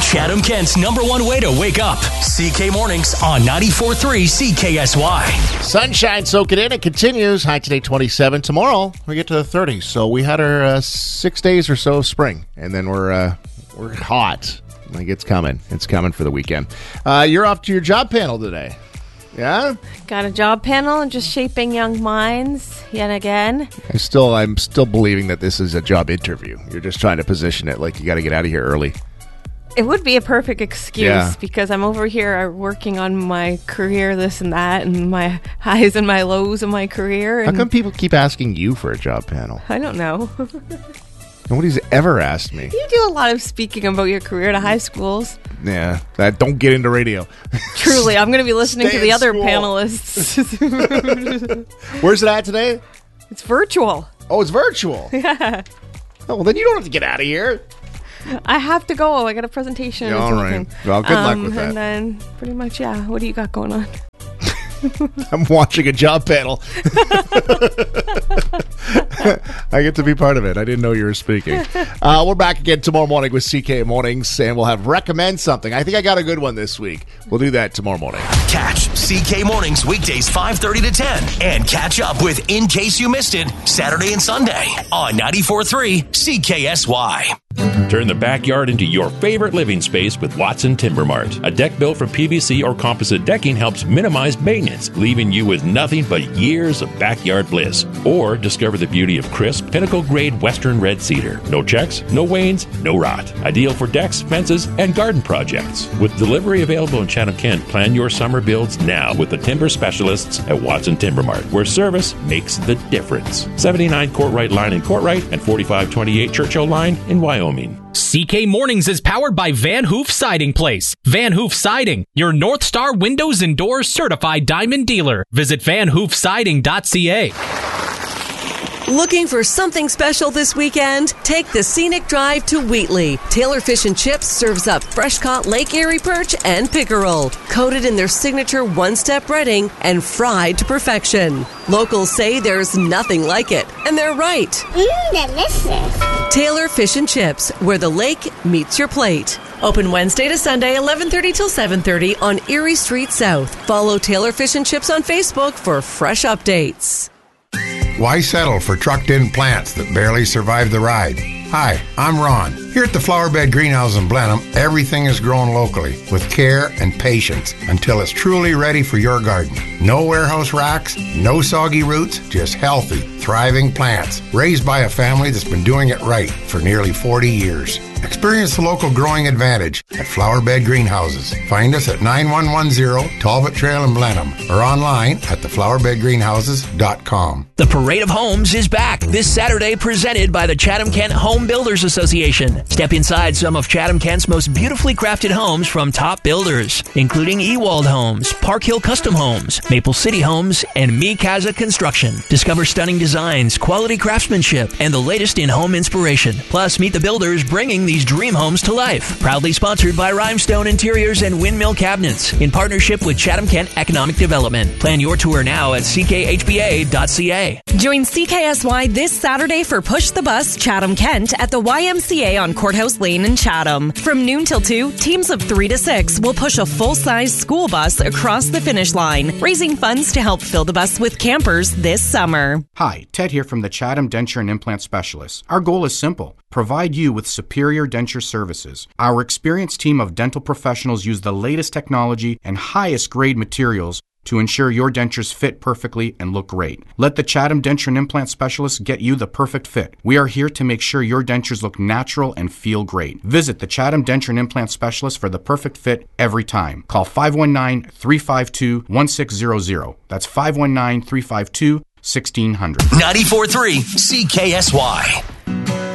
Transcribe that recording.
Chatham Kent's #1 way to wake up. CK Mornings on 94.3 CKSY. Sunshine, soak it in. It continues. High today, 27. Tomorrow, we get to the 30s. So we had our 6 days or so of spring, and then we're hot. Like it's coming. It's coming for the weekend. You're off to your job panel today. Yeah? Got a job panel and just shaping young minds yet again. I'm still believing that this is a job interview. You're just trying to position it like you got to get out of here early. It would be a perfect excuse because I'm over here working on my career, this and that, and my highs and my lows of my career. How come people keep asking you for a job panel? I don't know. Nobody's ever asked me. You do a lot of speaking about your career to high schools. Yeah, don't get into radio. Truly, I'm going to be listening to the other school. panelists. Where's it at today? It's virtual. Oh, it's virtual. Yeah. Oh, well, then you don't have to get out of here. I have to go. I got a presentation. Yeah, all right. Well, good luck with that. And then pretty much, yeah. What do you got going on? I'm watching a job panel. I get to be part of it. I didn't know you were speaking. We're back again tomorrow morning with CK Mornings, and we'll have Recommend Something. I think I got a good one this week. We'll do that tomorrow morning. Catch CK Mornings weekdays 5:30 to 10 and catch up with In Case You Missed It Saturday and Sunday on 94.3 CKSY. Turn the backyard into your favorite living space with Watson Timber Mart. A deck built from PVC or composite decking helps minimize maintenance, leaving you with nothing but years of backyard bliss. Or discover the beauty of crisp, pinnacle-grade Western red cedar. No checks, no wanes, no rot. Ideal for decks, fences, and garden projects. With delivery available in Chatham-Kent, plan your summer builds now with the timber specialists at Watson Timber Mart, where service makes the difference. 79 Courtright Line in Courtright and 4528 Churchill Line in Wyoming. CK Mornings is powered by Van Hoof Siding Place. Van Hoof Siding, your North Star Windows and Doors certified diamond dealer. Visit vanhoofsiding.ca. Looking for something special this weekend? Take the scenic drive to Wheatley. Taylor Fish and Chips serves up fresh-caught Lake Erie perch and pickerel, coated in their signature one-step breading and fried to perfection. Locals say there's nothing like it, and they're right. Delicious. Taylor Fish and Chips, where the lake meets your plate. Open Wednesday to Sunday, 11:30 till 7:30 on Erie Street South. Follow Taylor Fish and Chips on Facebook for fresh updates. Why settle for trucked-in plants that barely survive the ride? Hi, I'm Ron. Here at the Flowerbed Greenhouse in Blenheim, everything is grown locally with care and patience until it's truly ready for your garden. No warehouse racks, no soggy roots, just healthy, thriving plants raised by a family that's been doing it right for nearly 40 years. Experience the local growing advantage at Flowerbed Greenhouses. Find us at 9110 Talbot Trail in Blenheim or online at theflowerbedgreenhouses.com. The Parade of Homes is back this Saturday, presented by the Chatham-Kent Home Builders Association. Step inside some of Chatham-Kent's most beautifully crafted homes from top builders, including Ewald Homes, Park Hill Custom Homes, Maple City Homes, and Mikasa Construction. Discover stunning designs, quality craftsmanship, and the latest in home inspiration. Plus, meet the builders bringing these dream homes to life. Proudly sponsored by Rhinestone Interiors and Windmill Cabinets in partnership with Chatham-Kent Economic Development. Plan your tour now at ckhba.ca. Join CKSY this Saturday for Push the Bus Chatham-Kent at the YMCA on Courthouse Lane in Chatham. From noon till 2, teams of 3 to 6 will push a full-size school bus across the finish line, raising funds to help fill the bus with campers this summer. Hi, Ted here from the Chatham Denture and Implant Specialists. Our goal is simple: provide you with superior denture services. Our experienced team of dental professionals use the latest technology and highest grade materials to ensure your dentures fit perfectly and look great. Let the Chatham Denture and Implant Specialists get you the perfect fit. We are here to make sure your dentures look natural and feel great. Visit the Chatham Denture and Implant Specialists for the perfect fit every time. Call 519-352-1600. That's 519-352-1600. 94.3 CKSY.